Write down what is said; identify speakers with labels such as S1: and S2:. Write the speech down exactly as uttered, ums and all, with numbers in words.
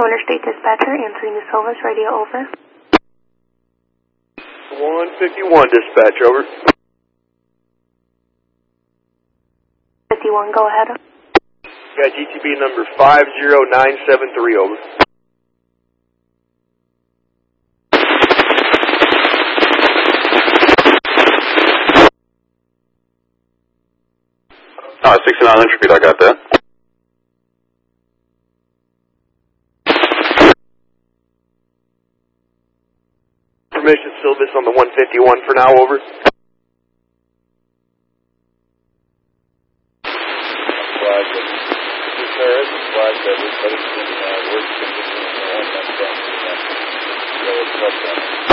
S1: Interstate Dispatcher, Anthony Silva's radio over.
S2: one fifty-one Dispatch, over.
S1: fifty-one, go ahead.
S2: Got G T B number five zero nine seven three, over.
S3: Uh, sixty-nine Interstate, I got that.
S2: Information Silvis on the one fifty-one for now, over.
S4: There is a flag that everybody's in uh, work condition and all that stuff.